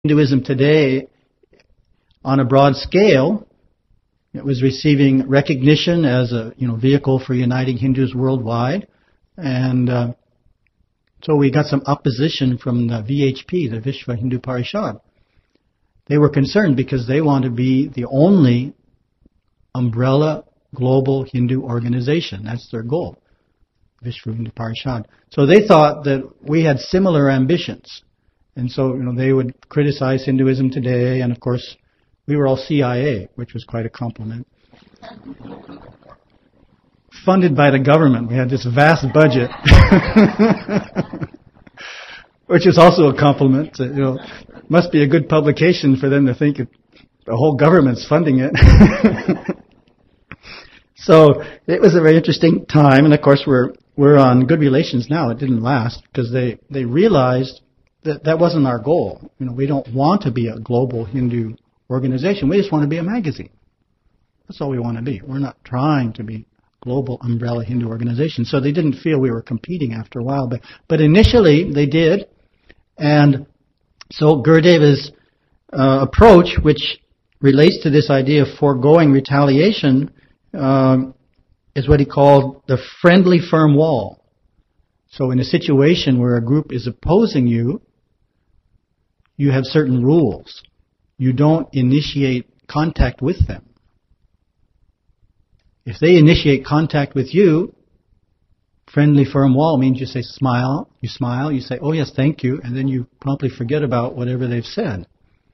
Hinduism today, on a broad scale, it was receiving recognition as a vehicle for uniting Hindus worldwide, and so we got some opposition from the VHP, the Vishva Hindu Parishad. They were concerned because they want to be the only umbrella global Hindu organization. That's their goal, Vishva Hindu Parishad. So they thought that we had similar ambitions. And so, they would criticize Hinduism today, and of course, we were all CIA, which was quite a compliment. Funded by the government. We had this vast budget, which is also a compliment. Must be a good publication for them to think the whole government's funding it. So it was a very interesting time, and of course, we're on good relations now. It didn't last because they realized that wasn't our goal. We don't want to be a global Hindu organization. We just want to be a magazine. That's all we want to be. We're not trying to be a global umbrella Hindu organization. So they didn't feel we were competing after a while. But initially they did. And so Gurudeva's approach, which relates to this idea of foregoing retaliation, is what he called the friendly firm wall. So in a situation where a group is opposing you, you have certain rules. You don't initiate contact with them. If they initiate contact with you, friendly firm wall means you say smile, you say, oh yes, thank you, and then you promptly forget about whatever they've said.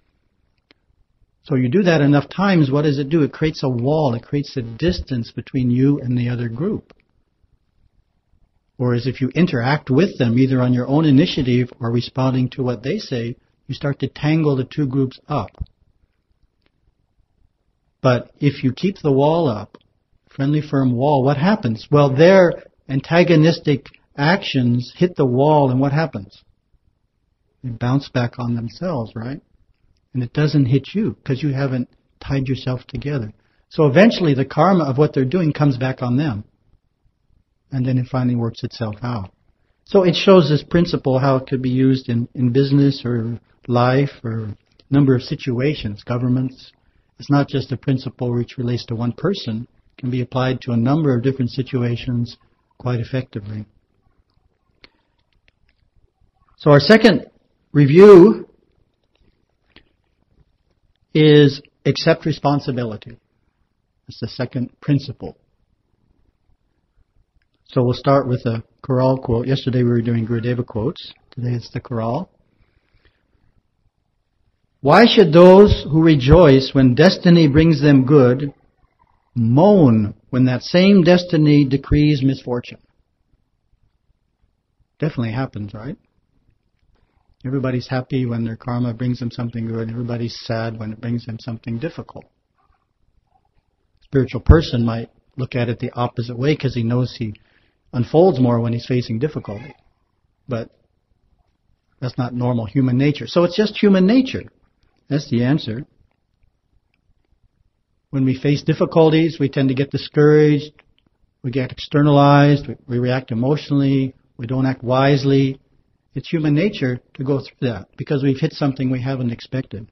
So you do that enough times, what does it do? It creates a wall, it creates a distance between you and the other group. Whereas if you interact with them, either on your own initiative or responding to what they say, you start to tangle the two groups up. But if you keep the wall up, friendly firm wall, what happens? Well, their antagonistic actions hit the wall, and what happens? They bounce back on themselves, right? And it doesn't hit you because you haven't tied yourself together. So eventually the karma of what they're doing comes back on them. And then it finally works itself out. So it shows this principle, how it could be used in business or life or a number of situations, governments. It's not just a principle which relates to one person. It can be applied to a number of different situations quite effectively. So our second review is accept responsibility. That's the second principle. So we'll start with a chorale quote. Yesterday we were doing Gurudeva quotes. Today it's the chorale. Why should those who rejoice when destiny brings them good moan when that same destiny decrees misfortune? Definitely happens, right? Everybody's happy when their karma brings them something good. Everybody's sad when it brings them something difficult. Spiritual person might look at it the opposite way because he knows he unfolds more when he's facing difficulty. But that's not normal human nature. So it's just human nature. That's the answer. When we face difficulties, we tend to get discouraged. We get externalized. We react emotionally. We don't act wisely. It's human nature to go through that because we've hit something we haven't expected.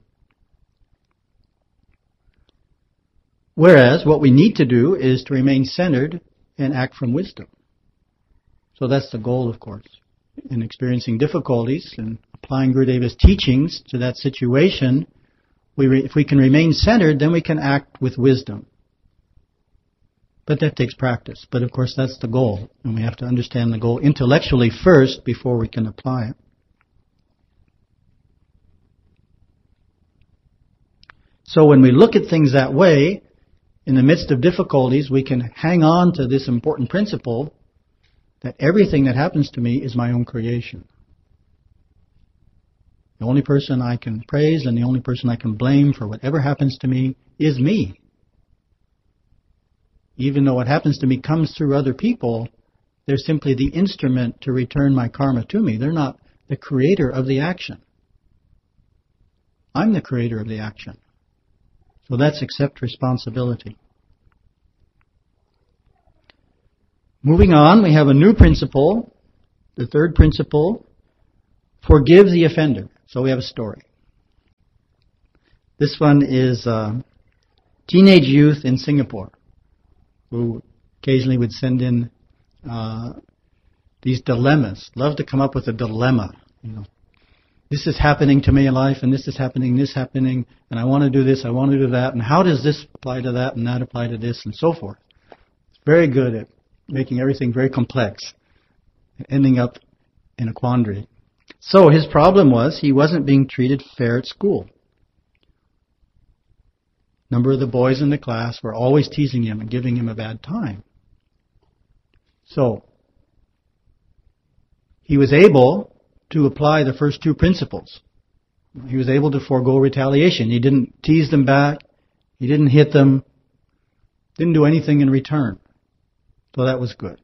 Whereas what we need to do is to remain centered and act from wisdom. So that's the goal, of course. In experiencing difficulties and applying Gurudeva's teachings to that situation, if we can remain centered, then we can act with wisdom. But that takes practice. But of course that's the goal. And we have to understand the goal intellectually first before we can apply it. So when we look at things that way, in the midst of difficulties, we can hang on to this important principle that everything that happens to me is my own creation. The only person I can praise and the only person I can blame for whatever happens to me is me. Even though what happens to me comes through other people, they're simply the instrument to return my karma to me. They're not the creator of the action. I'm the creator of the action. So that's accept responsibility. Moving on, we have a new principle, the third principle, forgive the offender. So we have a story. This one is teenage youth in Singapore who occasionally would send in these dilemmas. Love to come up with a dilemma. This is happening to me in life, and this is happening, and I want to do this, I want to do that, and how does this apply to that, and that apply to this, and so forth. It's very good at making everything very complex, and ending up in a quandary. So his problem was he wasn't being treated fair at school. A number of the boys in the class were always teasing him and giving him a bad time. So he was able to apply the first two principles. He was able to forego retaliation. He didn't tease them back. He didn't hit them. Didn't do anything in return. So that was good.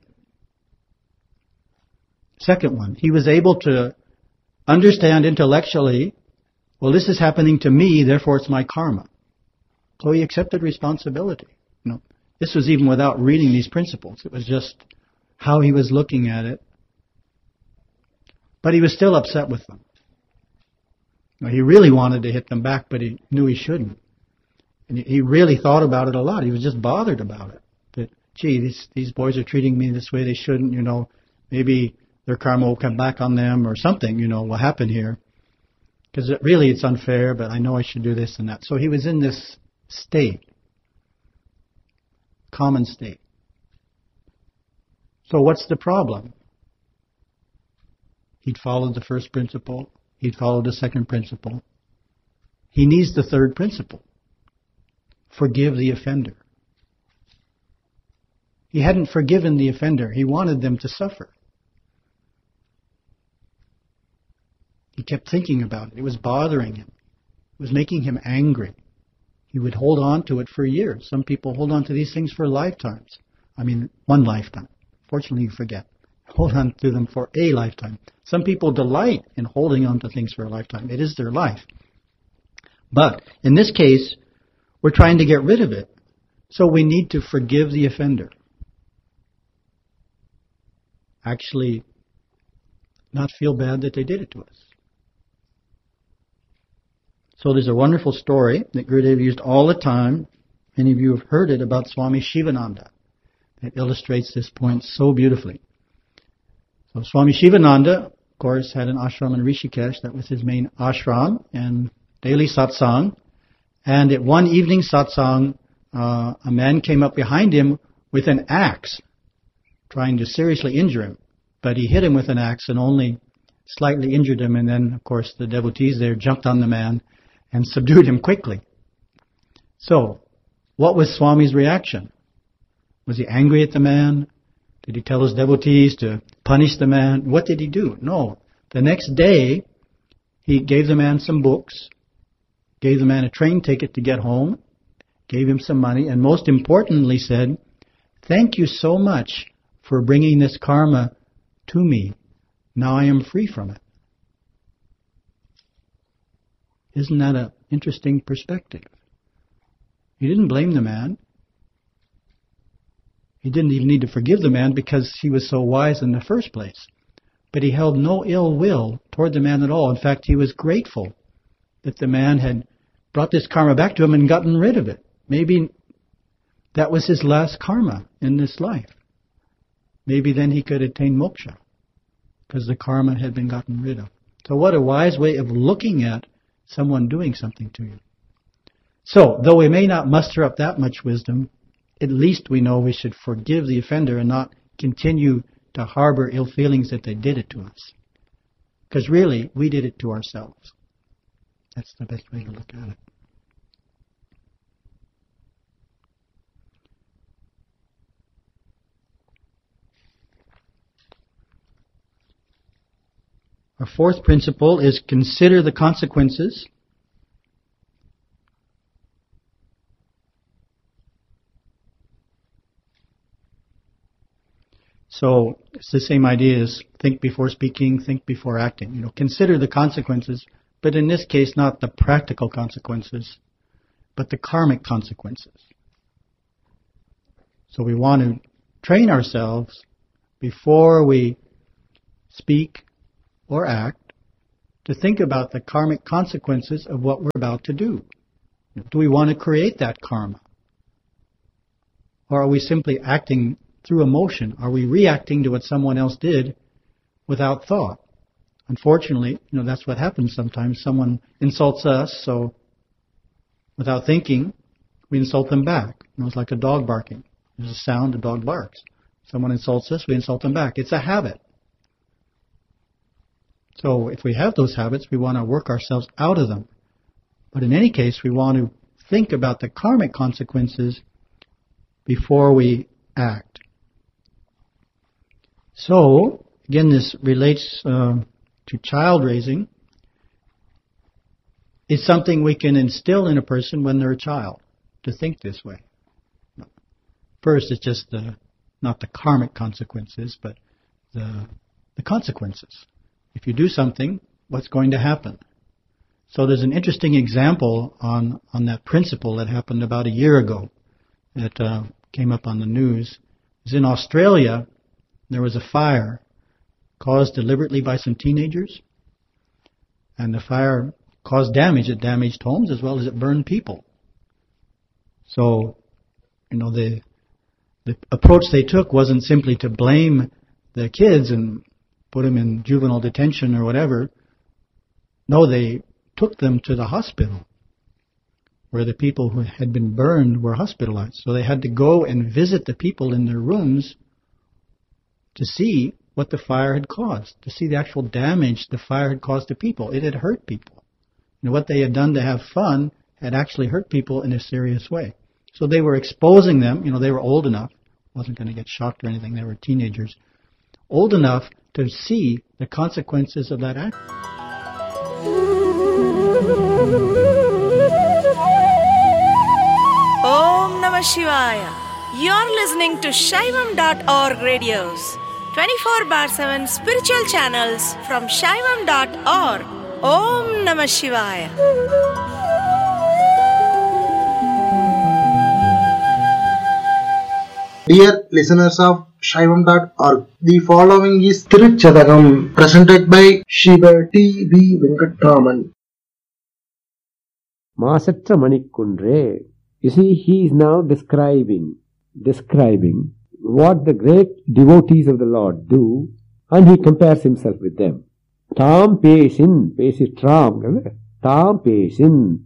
Second one, he was able to understand intellectually, well, this is happening to me, therefore it's my karma. So he accepted responsibility. This was even without reading these principles. It was just how he was looking at it. But he was still upset with them. He really wanted to hit them back, but he knew he shouldn't. And he really thought about it a lot. He was just bothered about it. That, gee, these boys are treating me this way they shouldn't, maybe their karma will come back on them or something, will happen here. Because it's unfair, but I know I should do this and that. So he was in this state, common state. So what's the problem? He'd followed the first principle. He'd followed the second principle. He needs the third principle. Forgive the offender. He hadn't forgiven the offender. He wanted them to suffer. He kept thinking about it. It was bothering him. It was making him angry. He would hold on to it for years. Some people hold on to these things for lifetimes. One lifetime. Fortunately, you forget. Hold on to them for a lifetime. Some people delight in holding on to things for a lifetime. It is their life. But in this case, we're trying to get rid of it. So we need to forgive the offender. Actually, not feel bad that they did it to us. So there's a wonderful story that Gurudev used all the time. Many of you have heard it about Swami Shivananda. It illustrates this point so beautifully. So Swami Shivananda, of course, had an ashram in Rishikesh. That was his main ashram and daily satsang. And at one evening satsang, a man came up behind him with an axe, trying to seriously injure him. But he hit him with an axe and only slightly injured him. And then, of course, the devotees there jumped on the man and subdued him quickly. So, what was Swami's reaction? Was he angry at the man? Did he tell his devotees to punish the man? What did he do? No. The next day, he gave the man some books, gave the man a train ticket to get home, gave him some money, and most importantly said, "Thank you so much for bringing this karma to me. Now I am free from it." Isn't that an interesting perspective? He didn't blame the man. He didn't even need to forgive the man because he was so wise in the first place. But he held no ill will toward the man at all. In fact, he was grateful that the man had brought this karma back to him and gotten rid of it. Maybe that was his last karma in this life. Maybe then he could attain moksha because the karma had been gotten rid of. So what a wise way of looking at someone doing something to you. So, though we may not muster up that much wisdom, at least we know we should forgive the offender and not continue to harbor ill feelings that they did it to us. Because really, we did it to ourselves. That's the best way to look at it. Our fourth principle is consider the consequences. So it's the same idea as think before speaking, think before acting. Consider the consequences, but in this case, not the practical consequences, but the karmic consequences. So we want to train ourselves before we speak or act to think about the karmic consequences of what we're about to do. Do we want to create that karma? Or are we simply acting through emotion? Are we reacting to what someone else did without thought? Unfortunately, that's what happens sometimes. Someone insults us, so without thinking, we insult them back. It's like a dog barking. There's a sound, a dog barks. Someone insults us, we insult them back. It's a habit. So if we have those habits, we want to work ourselves out of them. But in any case, we want to think about the karmic consequences before we act. So, again, this relates to child raising. It's something we can instill in a person when they're a child, to think this way. First, it's just not the karmic consequences, but the consequences. If you do something, what's going to happen? So there's an interesting example on that principle that happened about a year ago that came up on the news. It was in Australia. There was a fire caused deliberately by some teenagers, and the fire caused damage. It damaged homes as well as it burned people. So, the approach they took wasn't simply to blame the kids and put them in juvenile detention or whatever. No, they took them to the hospital where the people who had been burned were hospitalized. So they had to go and visit the people in their rooms to see what the fire had caused, to see the actual damage the fire had caused to people. It had hurt people. What they had done to have fun had actually hurt people in a serious way. So they were exposing them. They were old enough. Wasn't going to get shocked or anything. They were teenagers. Old enough to see the consequences of that act. Om Namah Shivaya. You're listening to Shaivam.org radios. 24/7 spiritual channels from Shaivam.org. Om Namah Shivaya. Dear listeners of Shaivam.org, the following is Tiruchadagam presented by Shiva T.V. Venkatraman. Masatra Manikundre. You see, he is now describing what the great devotees of the Lord do, and he compares himself with them. Tam pesin, pesis tram, tam pesin,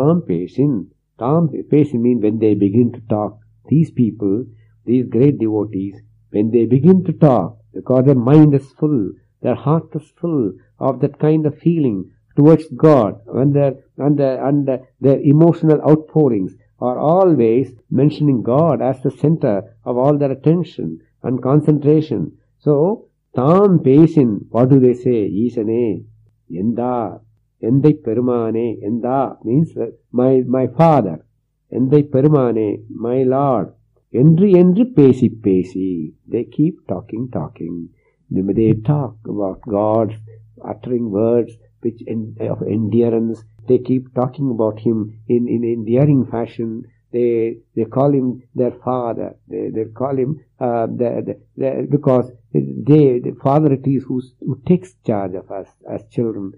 means when they begin to talk. These people, these great devotees, when they begin to talk, because their mind is full, their heart is full of that kind of feeling towards God, and their emotional outpourings are always mentioning God as the center of all their attention and concentration. So, Tam Pesin, what do they say? Isane, Yenda, Endai Perumane, Yenda means my Father, Endai Perumane, my Lord. Endri pesi. They keep talking. They talk about God, uttering words of endurance. They keep talking about Him in endearing fashion. They call Him their Father. They call Him because the Father it is who takes charge of us as children.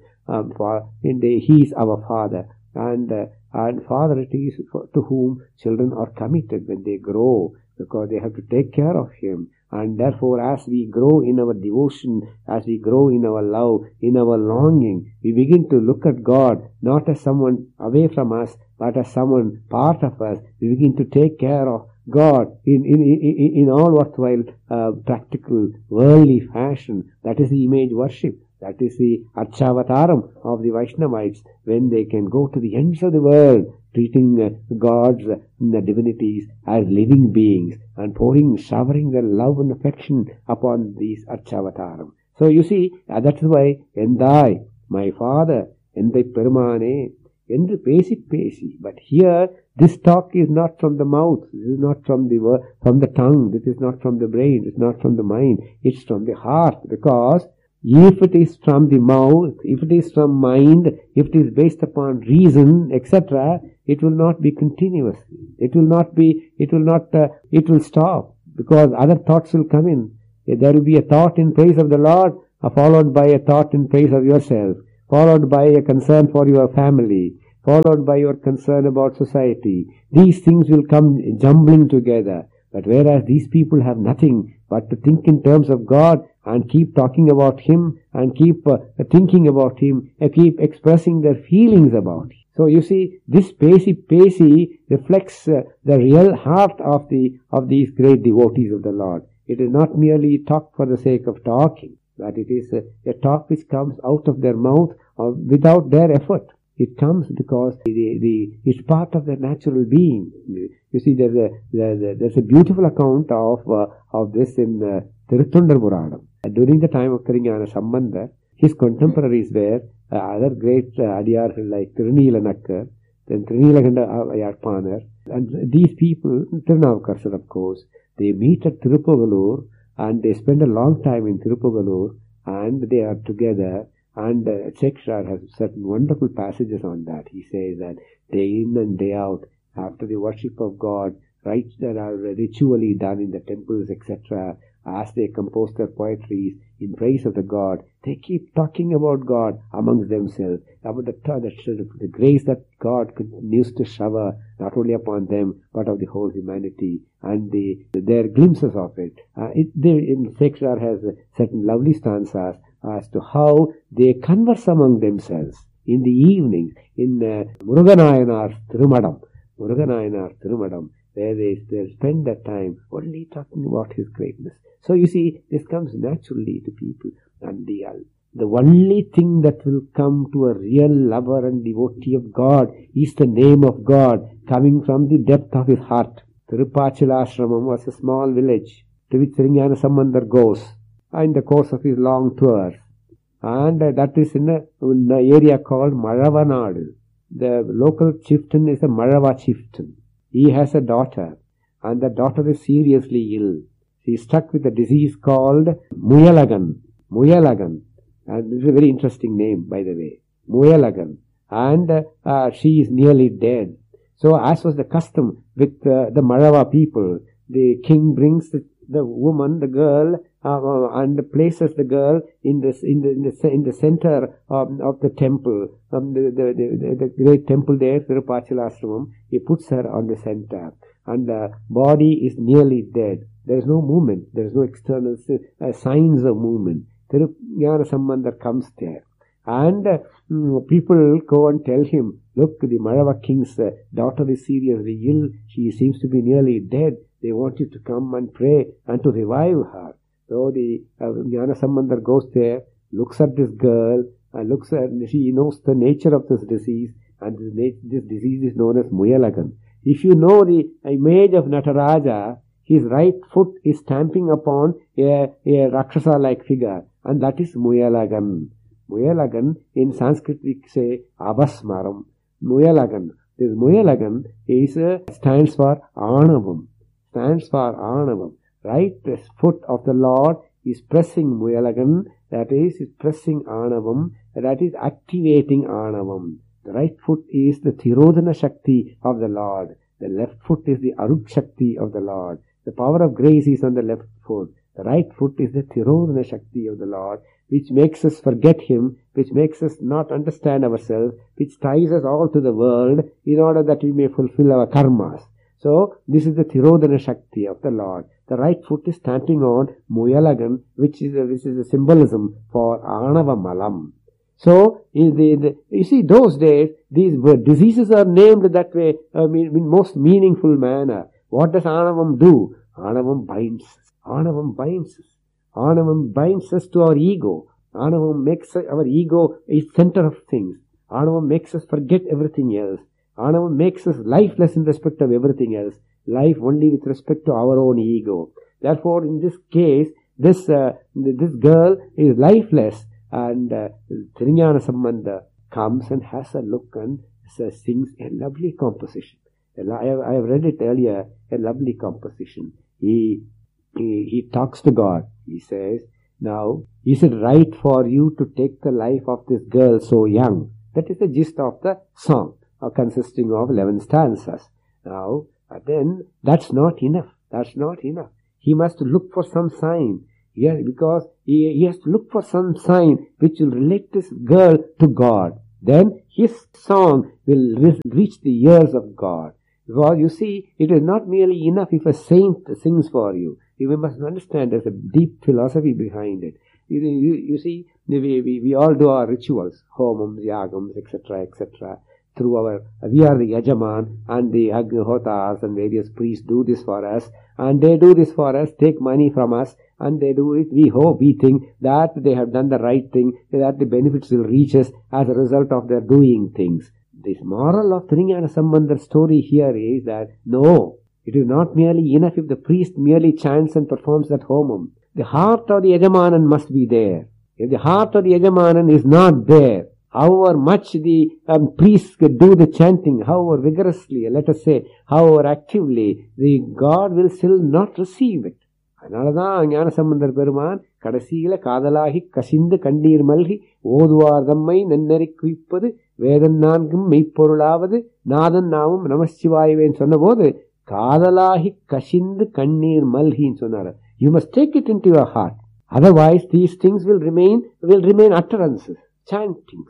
He is our Father, and Father it is to whom children are committed when they grow, because they have to take care of Him. And therefore, as we grow in our devotion, as we grow in our love, in our longing, we begin to look at God not as someone away from us, but as someone part of us. We begin to take care of God in all worthwhile, practical, worldly fashion. That is the image worship. That is the Archavataram of the Vaishnavites, when they can go to the ends of the world, treating gods, the divinities as living beings, and showering their love and affection upon these Archavataram. So you see, that's why, Endai, my Father, Endai Perumane, Endru Pesi. But here, this talk is not from the mouth, this is not from the tongue, this is not from the brain, it's not from the mind, it's from the heart, because if it is from the mouth, if it is from mind, if it is based upon reason, etc., it will not be continuous. It will stop, because other thoughts will come in. There will be a thought in praise of the Lord, followed by a thought in praise of yourself, followed by a concern for your family, followed by your concern about society. These things will come jumbling together. But whereas these people have nothing but to think in terms of God and keep talking about Him and keep thinking about Him and keep expressing their feelings about Him. So you see, this Pesi reflects the real heart of these great devotees of the Lord. It is not merely talk for the sake of talking, but it is a talk which comes out of their mouth without their effort. It comes because it's part of their natural being. You see, there's a beautiful account of this in Tirutondar Puranam. During the time of Thirignana Sambandar, his contemporaries were other great Adiyars like Tirunilanakkar, then Tirunilakanda Yarpanar, and these people, Tirunavakarsar of course, they meet at Tirupugalur and they spend a long time in Tirupugalur and they are together. And Sekshar has certain wonderful passages on that. He says that day in and day out, after the worship of God, rites that are ritually done in the temples, etc., as they compose their poetries in praise of the God, they keep talking about God amongst themselves, about the grace that God continues to shower not only upon them, but of the whole humanity, and their glimpses of it. Sekshar has certain lovely stanzas as to how they converse among themselves in the evenings in Muruganayana's Thirumadam, where they spend that time only talking about His greatness. So you see, this comes naturally to people, and the only thing that will come to a real lover and devotee of God is the name of God coming from the depth of his heart. Tirupachalasramam was a small village to which Thirignana Sambandar goes in the course of his long tours, and that is in an area called Malavanadu. The local chieftain is a Malava chieftain. He has a daughter, and the daughter is seriously ill. She is struck with a disease called Muyalagan, and this is a very interesting name, by the way, Muyalagan, and she is nearly dead. So, as was the custom with the Malava people, the king brings the woman, the girl, and places the girl in the center of the temple, the great temple there, Tirupachalasramam. He puts her on the center, and the body is nearly dead. There is no movement. There is no external signs of movement. Thirignana Sambandar comes there, and people go and tell him, look, the Malava king's daughter is seriously ill. She seems to be nearly dead. They want you to come and pray and to revive her. So the Jnana Sambandar goes there, looks at this girl, and she knows the nature of this disease, and this disease is known as Muyalagan. If you know the image of Nataraja, his right foot is stamping upon a Rakshasa-like figure, and that is Muyalagan. Muyalagan, in Sanskrit we say Abasmaram. Muyalagan. This Muyalagan stands for Anavam. Right foot of the Lord is pressing Muyalagan, that is pressing Anavam, that is activating Anavam. The right foot is the Thirodhana Shakti of the Lord. The left foot is the Arut Shakti of the Lord. The power of grace is on the left foot. The right foot is the Thirodhana Shakti of the Lord, which makes us forget Him, which makes us not understand ourselves, which ties us all to the world in order that we may fulfill our karmas. So, this is the Thirodhana Shakti of the Lord. The right foot is stamping on Muyalagan, which is a symbolism for Anava Malam. So, you see, those days, these diseases are named that way, in most meaningful manner. What does Anavam do? Anavam binds us. Anavam binds us to our ego. Anavam makes our ego a center of things. Anavam makes us forget everything else. Anavam makes us lifeless in respect of everything else. Life only with respect to our own ego. Therefore, in this case, this girl is lifeless, and Thirignana Sambandar comes and has a look and sings a lovely composition. I have read it earlier, a lovely composition. He talks to God. He says, now, is it right for you to take the life of this girl so young? That is the gist of the song, consisting of 11 stanzas. Now, then, that's not enough. He must look for some sign. Yeah, because he has to look for some sign which will relate this girl to God. then his song will reach the ears of God. Because you see, it is not merely enough if a saint sings for you. You must understand there's a deep philosophy behind it. You see, we all do our rituals, homams, yagams, etc. We are the Yajaman, and the Agnihotas and various priests do this for us, and they do this for us, take money from us, and they do it. We hope, we think that they have done the right thing, that the benefits will reach us as a result of their doing things. This moral of Trinaiyana Sambandar story here is that no, it is not merely enough if the priest merely chants and performs that homam. The heart of the Yajamanan must be there. If the heart of the Yajamanan is not there, however much the priests do the chanting, however vigorously, let us say, however actively, the God will still not receive it. அதனாலதான் ஞானசம்பந்தர் பெருமான் கடைசியில காதலாகி கசிந்து கண்ணீர் மல்கி ஓதுவார் தம்மை நன்னறி குவிப்பது வேதன் நான்கும் மெய்ப்பொருளாவது நாதன் நாமும் நமசிவாயவேன்னு சொன்ன போது காதலாகி கசிந்து கண்ணீர் மல்கின்னு சொன்னார். You must take it into your heart. Otherwise, these things will remain utterances, chantings.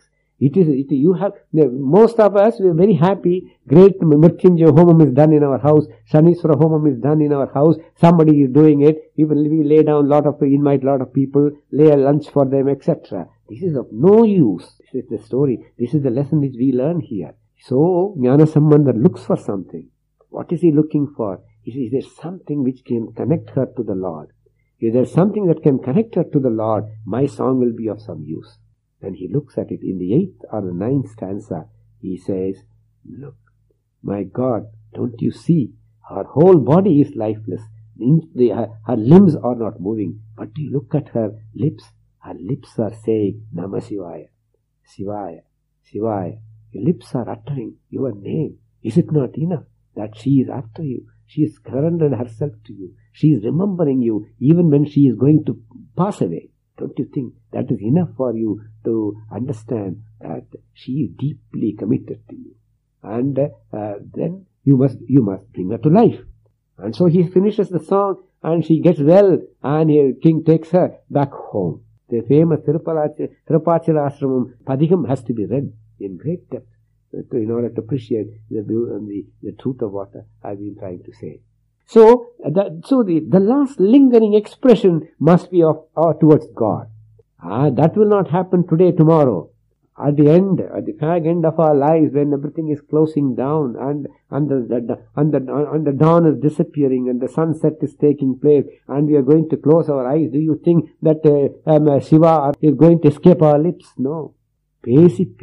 Most of us, we are very happy. Great Mrityunjaya Homam is done in our house. Shaniswara Homam is done in our house. Somebody is doing it. We lay down invite lot of people, lay a lunch for them, etc. This is of no use. This is the story. This is the lesson which we learn here. So, Jnanasambandar looks for something. What is he looking for? Is there something which can connect her to the Lord? If there is something that can connect her to the Lord, my song will be of some use. Then he looks at it in the 8th or the 9th stanza. He says, look, my God, don't you see? Her whole body is lifeless. Her limbs are not moving. But you look at her lips. Her lips are saying, Namah Shivaya, Shivaya, Shivaya. Your lips are uttering your name. Is it not enough that she is after you? She is surrendered herself to you. She is remembering you even when she is going to pass away. Don't you think that is enough for you to understand that she is deeply committed to you? And then you must bring her to life. And so he finishes the song and she gets well and the king takes her back home. The famous Tirupachira Ashramam Padikam has to be read in great depth in order to appreciate the truth of what I've been trying to say. So the last lingering expression must be towards God. That will not happen today, tomorrow. At the fag end of our lives, when everything is closing down and the dawn is disappearing and the sunset is taking place and we are going to close our eyes, do you think that Shiva is going to escape our lips? No. Pace it.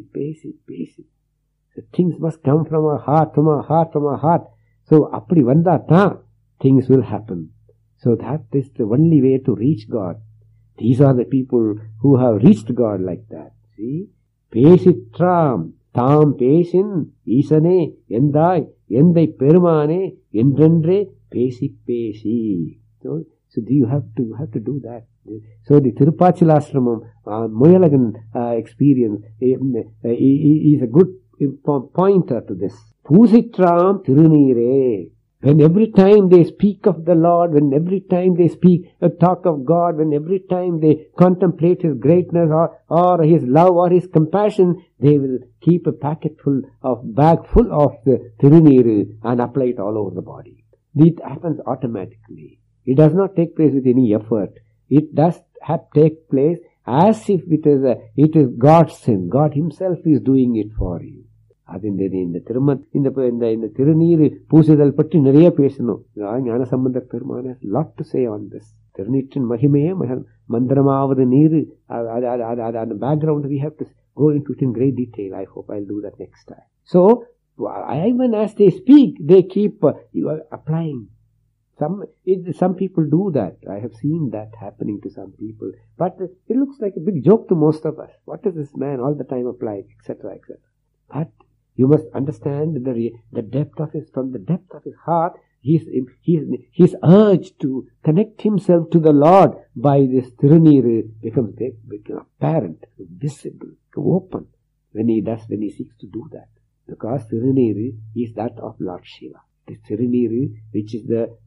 The things must come from our heart. So, appadi vandata, things will happen. So that is the only way to reach God. These are the people who have reached God like that. See? Pesitram, tam pesin, isane, endai, endai permane, endrendre, pesi. So you have to do that. So the Tirupachilasramam, Moyalagan experience is a good pointer to this. Pusitram Tirunire. When every time they speak of the Lord, when every time they talk of God, when every time they contemplate His greatness or His love or His compassion, they will keep a bag full of the Tiruniru and apply it all over the body. It happens automatically. It does not take place with any effort. It does take place as if it is God's sin. God Himself is doing it for you. அது இந்த திருநீர் பூசுதல் பற்றி நிறைய பேசணும். ஞானசம்பந்தர் பெருமான் has lot to say on this. திருநீற்றின் மகிமையே மந்திரமாவது நீர். அந்த background we have to go into it in great detail. I hope I'll do that next time. So even as they speak, they keep applying. Some people do that. I have seen that happening to some people. But it looks like a big joke to most of us. What is this man all the time applying, etc., etc. But you must understand the depth of from the depth of his heart, his urge to connect himself to the Lord by this Tirunir becomes apparent, visible, open when he seeks to do that. Because Tirunir is that of Lord Shiva. The Tirunir,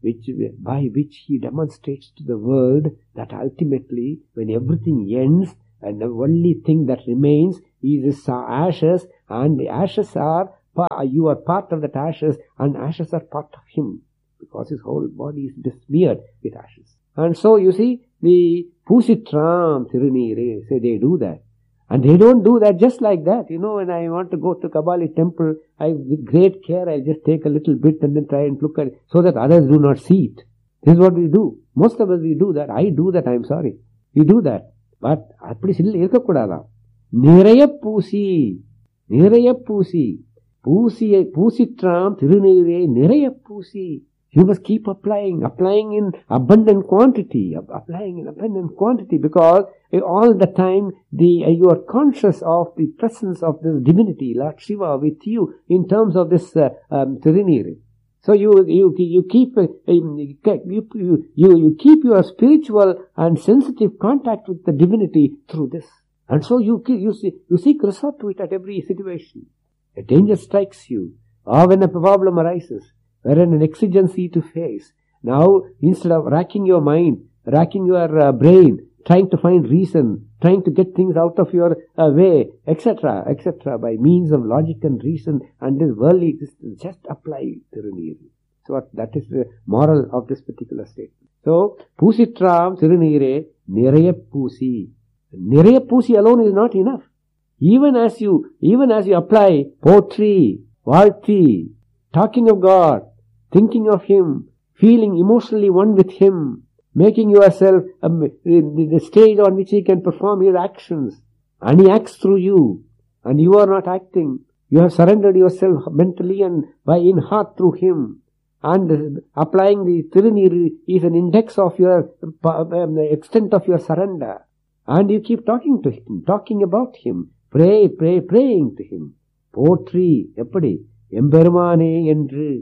by which he demonstrates to the world that ultimately, when everything ends, and the only thing that remains is this ashes, and the ashes are, you are part of that ashes, and ashes are part of him, because his whole body is besmeared with ashes. And so you see, the Pusitram Tirunire, say they do that. And they don't do that just like that. When I want to go to Kabali temple, with great care, I just take a little bit and then try and look at it so that others do not see it. This is what we do. Most of us, we do that. I do that, I am sorry. We do that. But, appadi silli irukkodadam. Niraya Pusi. Pusitram Tirunire Niraya Pusi. You must keep applying in abundant quantity, because all the time you are conscious of the presence of this divinity, Lord Shiva, with you in terms of this Tirunire. So you keep your spiritual and sensitive contact with the divinity through this, and so you seek resort to it at every situation. A danger strikes you, or when a problem arises, wherein an exigency to face. Now, instead of racking your mind, racking your brain, trying to find reason, trying to get things out of your way, etc., by means of logic and reason and this worldly existence, just apply Tirunire. So that is the moral of this particular statement. So, Pusitram Tirunire Niraya Pusi. Niraya Pusi alone is not enough. Even as you apply poetry, Varti, talking of God, thinking of Him, feeling emotionally one with Him, making yourself the stage on which He can perform His actions, and He acts through you, and you are not acting. You have surrendered yourself mentally and in heart through Him, and applying the Tirunire is an index of your extent of your surrender, and you keep talking to Him, talking about Him, praying to Him. Poetry, eppadi? Emberumane endru,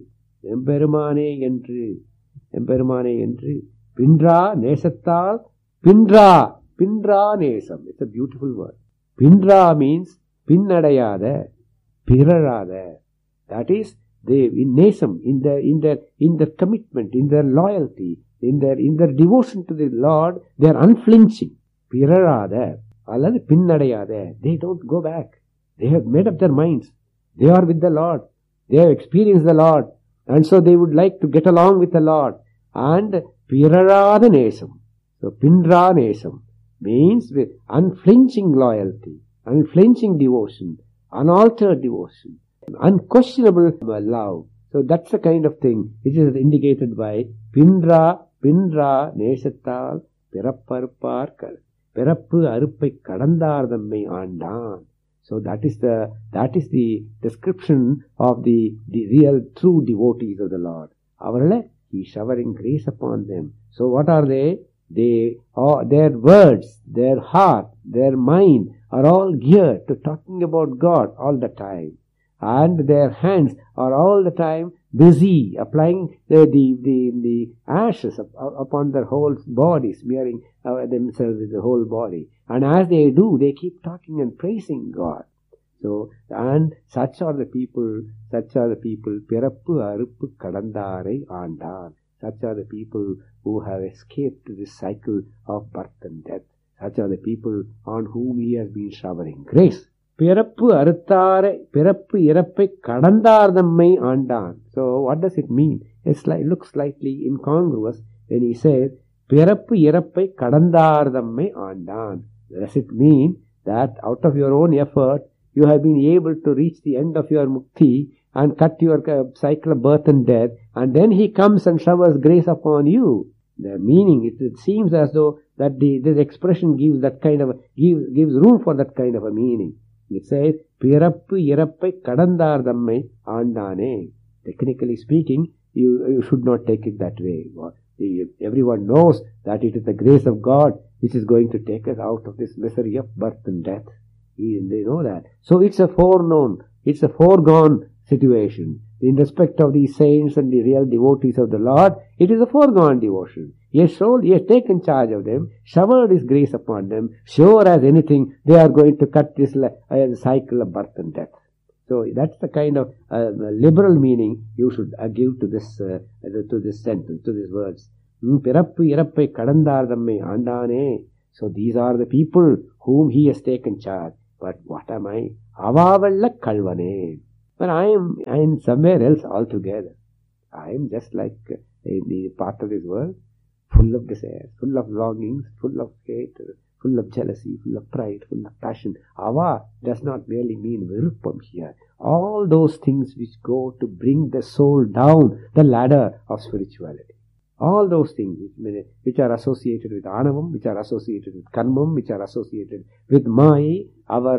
Pindra Nesattal, Pindra Nesam. It's a beautiful word. Pindra means Pinnadayada, Pirarada. That is, they in Nesam, in their commitment, in their loyalty, in their devotion to the Lord, they are unflinching. Pirarada, Alladu Pinnadayada. They don't go back. They have made up their minds. They are with the Lord. They have experienced the Lord, and so they would like to get along with the Lord. And Pirarada Nesam. So Pindra Nesam means with unflinching loyalty, unflinching devotion, unaltered devotion, unquestionable love. So that's the kind of thing which is indicated by Pindra Nesattal Pirapparupparkal. Pirappu Aruppai Kadandardamai Aandan. So that is the description of the real true devotees of the Lord. Avarale, He is showering grace upon them. So what are they? Their words, their heart, their mind are all geared to talking about God all the time. And their hands are all the time busy applying the ashes upon their whole body, smearing themselves with the whole body. And as they do, they keep talking and praising God. So, and such are the people, Pirappu Aruppu Kadandarai Aandan. Such are the people who have escaped this cycle of birth and death. Such are the people on whom He has been showering grace. Pirappu Irappai Kadandardamai Aandan. So, what does it mean? It looks slightly incongruous when He says, Pirappu Irappai Kadandardamai Aandan. Does it mean that out of your own effort, you have been able to reach the end of your mukti and cut your cycle of birth and death, and then He comes and showers grace upon you? The meaning, it seems as though that this expression gives room for that kind of a meaning. It says, Pirappu Irappai Kadandardamai Aandane. Technically speaking, you should not take it that way. Everyone knows that it is the grace of God which is going to take us out of this misery of birth and death. They know that. So it's a foreknown, it's a foregone situation. In respect of these saints and the real devotees of the Lord, it is a foregone devotion. He has taken charge of them, showered His grace upon them, sure as anything, they are going to cut this cycle of birth and death. So that's the kind of liberal meaning you should give to this sentence, to these words. Pirappu Irappai Kadandardamai Aandane. So these are the people whom he has taken charge. But what am I? Avavalla kalvane. But I am somewhere else altogether. I am just like the part of this world, full of desires, full of longings, full of hate, full of jealousy, full of pride, full of passion. Ava does not merely mean viruppam here. All those things which go to bring the soul down the ladder of spirituality. All those things which are associated with anavam, which are associated with karmam, which are associated with maya, our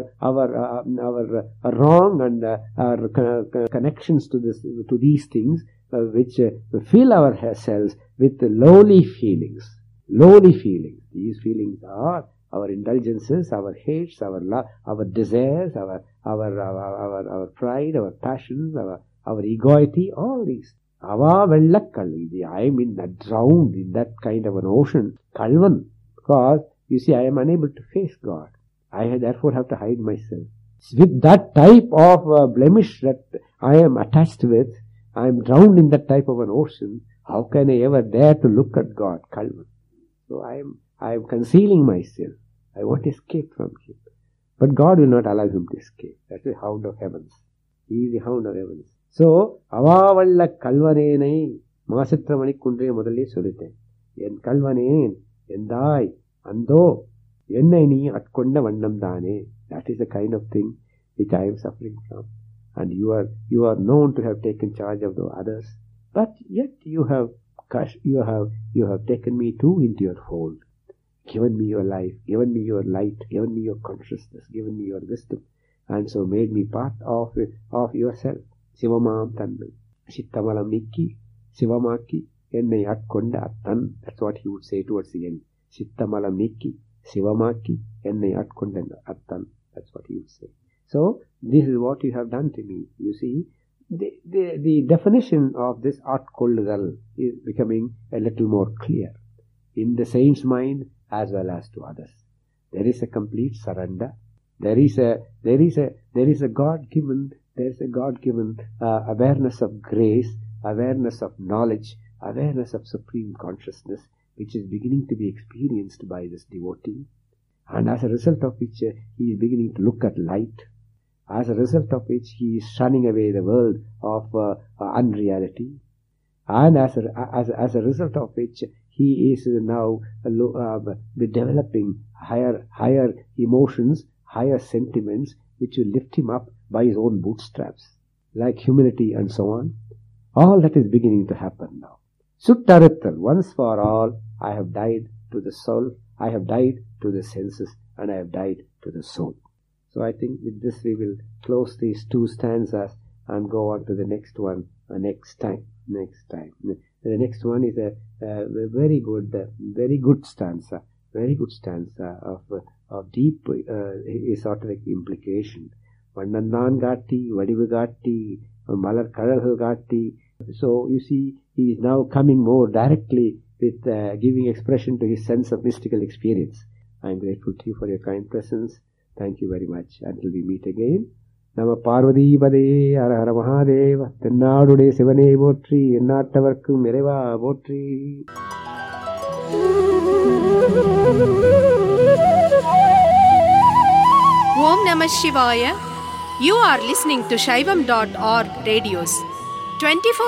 wrong and our connections to these things, which fill ourselves with lowly feelings. Lowly feelings. These feelings are our indulgences, our hates, our love, our desires, our pride, our passions, our egoity, all these. Ava vella kalvi. I am drowned in that kind of an ocean. Kalvan. Because, you see, I am unable to face God. I therefore have to hide myself. With that type of blemish that I am attached with, I am drowned in that type of an ocean. How can I ever dare to look at God? Kalvan. So I am concealing myself. I want to escape from Him. But God will not allow him to escape. That's the hound of heavens. He is the hound of heavens. So, avavalla kalvanenai Masitra Manikundre முதல்லே சொல்லிட்டேன். என் கல்வனேன், எந்தாய், அந்தோ, என்னை நீ அட்கொண்ட வண்ணம் தானே. That is the kind of thing which I am suffering from. And you are known to have taken charge of the others. But yet you have taken me too into your fold. Given me your life, given me your light, given me your consciousness, given me your wisdom. And so made me part of yourself. Sivamam Tanmai. Sittamalam Nikki, Sivamaki, Ennai Atkonda Attan. That's what he would say towards the end. Sittamalam Nikki, Sivamaki, Ennai Atkonda Attan. That's what he would say. So, this is what you have done to me. You see, the definition of this Atkollugal is becoming a little more clear in the saint's mind as well as to others. There is a complete surrender. There is a God-given awareness of grace, awareness of knowledge, awareness of supreme consciousness, which is beginning to be experienced by this devotee, and as a result of which he is beginning to look at light, as a result of which he is shunning away the world of unreality, and as a result of which he is now developing higher emotions, higher sentiments, which will lift him up by his own bootstraps, like humility and so on. All that is beginning to happen now. Suttarittal, once for all, I have died to the soul, I have died to the senses, and I have died to the soul. So I think with this we will close these two stanzas and go on to the next one next time. The next one is a very good stanza of deep esoteric implication. Vannandan Gatti, Vadivu Gatti, Malar Kadalgal Gatti. So you see, he is now coming more directly with giving expression to his sense of mystical experience. I am grateful to you for your kind presence. Thank you very much. Until we meet again. Nama Parvati Pade, Hara Hara Mahadeva, Tennadude Sivane Votri, Ennattavarkum Ireva Votri. Om Namah Shivaya. You are listening to Shaivam.org radios.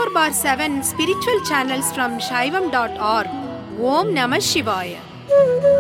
24/7 spiritual channels from Shaivam.org. Om Namah Shivaya.